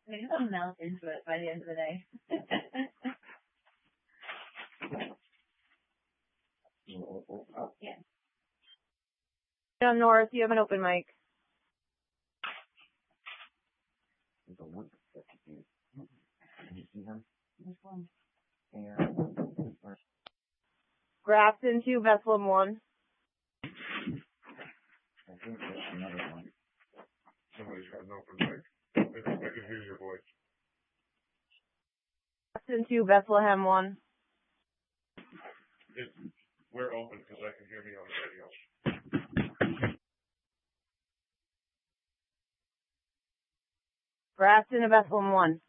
Maybe they'll melt into it by the end of the day. Yeah. John Norris, you have an open mic. Grafton 2, Bethlehem 1. I think that's another one. Somebody's got an open mic. I can hear your voice. Grafton 2, Bethlehem 1. We're open because I can hear me on the radio. Grafton to Bethlehem 1.